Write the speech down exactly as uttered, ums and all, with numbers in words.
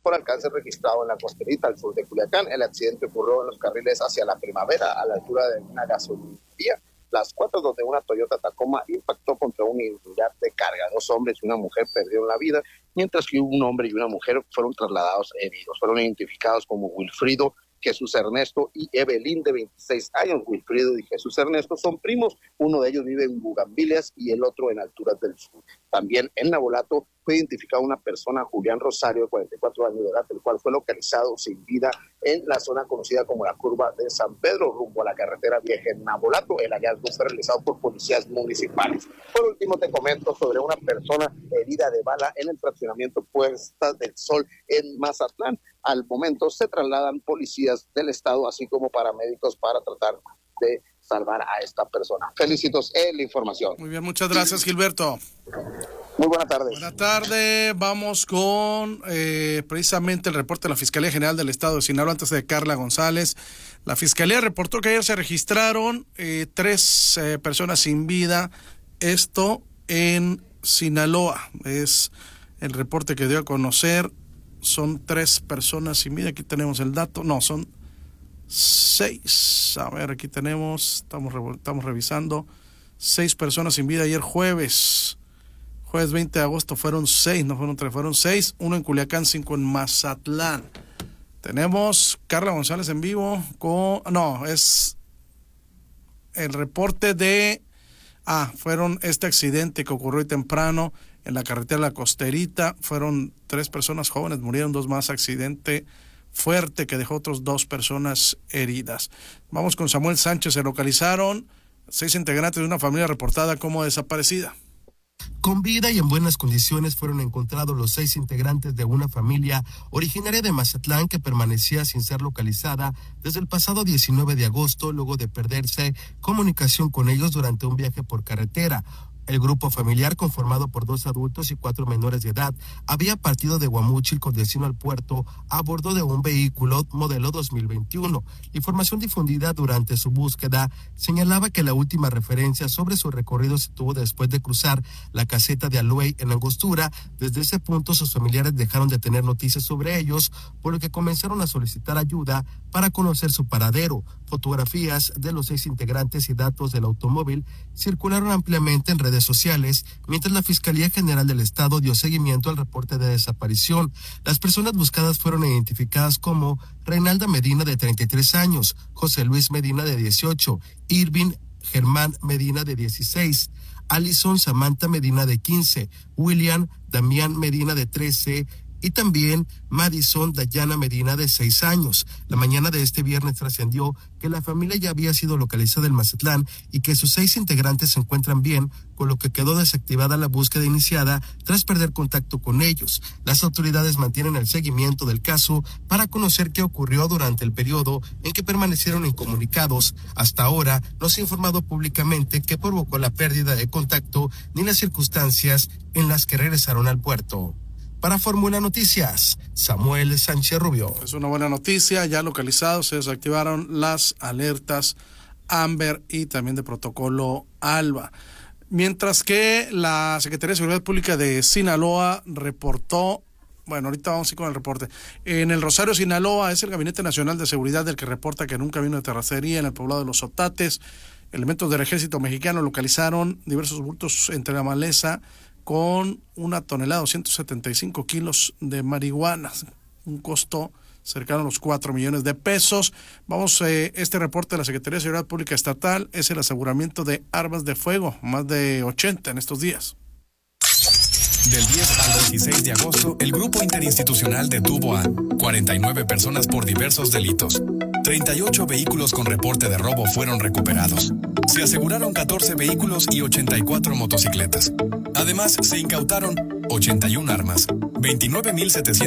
por alcance registrado en la costerita al sur de Culiacán. El accidente ocurrió en los carriles hacia la Primavera, a la altura de una gasolinería, las cuatro, donde una Toyota Tacoma impactó contra un unidad de carga. Dos hombres y una mujer perdieron la vida, mientras que un hombre y una mujer fueron trasladados heridos. Fueron identificados como Wilfrido, Jesús Ernesto y Evelyn, de veintiséis años. Wilfrido y Jesús Ernesto son primos, uno de ellos vive en Bugambilias y el otro en Alturas del Sur. También en Navolato fue identificada una persona, Julián Rosario, de cuarenta y cuatro años de edad, el cual fue localizado sin vida en la zona conocida como la Curva de San Pedro, rumbo a la carretera vieja en Navolato. El hallazgo fue realizado por policías municipales. Por último, te comento sobre una persona herida de bala en el fraccionamiento Puerta del Sol en Mazatlán. Al momento se trasladan policías del estado, así como paramédicos, para tratar de salvar a esta persona. Felicitos en la información. Muy bien, muchas gracias, Gilberto. Muy buenas tardes. Buenas tardes, vamos con eh, precisamente el reporte de la Fiscalía General del Estado de Sinaloa, antes de Carla González. La Fiscalía reportó que ayer se registraron eh, tres eh, personas sin vida, esto en Sinaloa. Es el reporte que dio a conocer, son tres personas sin vida, aquí tenemos el dato, no, son seis, a ver, aquí tenemos, estamos, estamos revisando, seis personas sin vida ayer jueves. Jueves veinte de agosto fueron seis, no fueron tres, fueron seis, uno en Culiacán, cinco en Mazatlán. Tenemos Carla González en vivo con, no, es el reporte de, ah, fueron este accidente que ocurrió hoy temprano en la carretera La Costerita, fueron tres personas jóvenes, murieron dos más, accidente fuerte que dejó otros dos personas heridas. Vamos con Samuel Sánchez, se localizaron seis integrantes de una familia reportada como desaparecida. Con vida y en buenas condiciones fueron encontrados los seis integrantes de una familia originaria de Mazatlán que permanecía sin ser localizada desde el pasado diecinueve de agosto, luego de perderse comunicación con ellos durante un viaje por carretera. El grupo familiar, conformado por dos adultos y cuatro menores de edad, había partido de Guamúchil con destino al puerto a bordo de un vehículo modelo dos mil veintiuno. La información difundida durante su búsqueda señalaba que la última referencia sobre su recorrido se tuvo después de cruzar la caseta de Aluey en Angostura. Desde ese punto sus familiares dejaron de tener noticias sobre ellos, por lo que comenzaron a solicitar ayuda para conocer su paradero. Fotografías de los seis integrantes y datos del automóvil circularon ampliamente en redes sociales, mientras la Fiscalía General del Estado dio seguimiento al reporte de desaparición. Las personas buscadas fueron identificadas como Reinalda Medina, de treinta y tres años, José Luis Medina, de dieciocho, Irving Germán Medina, de dieciséis, Alison Samantha Medina, de quince, William Damián Medina, de trece, y también Madison Dayana Medina, de seis años. La mañana de este viernes trascendió que la familia ya había sido localizada en Mazatlán y que sus seis integrantes se encuentran bien, con lo que quedó desactivada la búsqueda iniciada tras perder contacto con ellos. Las autoridades mantienen el seguimiento del caso para conocer qué ocurrió durante el periodo en que permanecieron incomunicados. Hasta ahora no se ha informado públicamente qué provocó la pérdida de contacto ni las circunstancias en las que regresaron al puerto. Para Fórmula Noticias, Samuel Sánchez Rubio. Es una buena noticia, ya localizados, se desactivaron las alertas Amber y también de protocolo ALBA. Mientras que la Secretaría de Seguridad Pública de Sinaloa reportó, bueno, ahorita vamos a ir con el reporte. En el Rosario, Sinaloa, es el Gabinete Nacional de Seguridad el que reporta que en un camino de terracería en el poblado de Los Otates, elementos del ejército mexicano localizaron diversos bultos entre la maleza con una tonelada, doscientos setenta y cinco kilos de marihuana, un costo cercano a los cuatro millones de pesos. Vamos, eh, este reporte de la Secretaría de Seguridad Pública Estatal es el aseguramiento de armas de fuego, más de ochenta en estos días. Del diez al veintiséis de agosto, el Grupo Interinstitucional detuvo a cuarenta y nueve personas por diversos delitos. treinta y ocho vehículos con reporte de robo fueron recuperados. Se aseguraron catorce vehículos y ochenta y cuatro motocicletas. Además, se incautaron ochenta y una armas, veintinueve mil setecientos